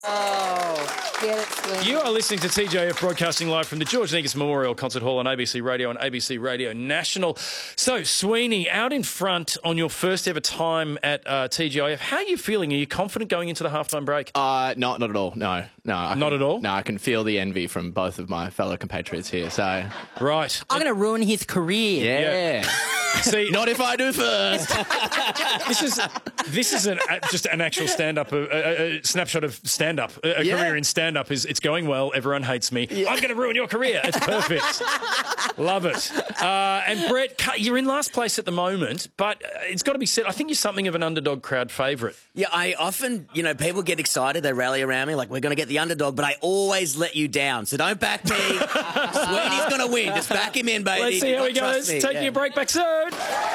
Oh, get it, Sweeney. You are listening to TJF broadcasting live from the George Negus Memorial Concert Hall on ABC Radio and ABC Radio National. So, Sweeney, out in front on your first ever time at TGIF, how are you feeling? Are you confident going into the halftime break? Not at all. No. Not at all? No, I can feel the envy from both of my fellow compatriots here. So, right. I'm going to ruin his career. yeah. See, Not if I do first. this is just an actual stand-up, a snapshot of stand-up. A career in stand-up is it's going well. Everyone hates me. I'm going to ruin your career. It's perfect. Love it. And Brett, you're in last place at the moment, but it's got to be said, I think you're something of an underdog crowd favourite. Yeah, I often, people get excited. They rally around me like, we're going to get the underdog, but I always let you down. So don't back me. Sweeney's going to win. Just back him in, baby. Let's see how he Trust goes. me. Taking a break back soon.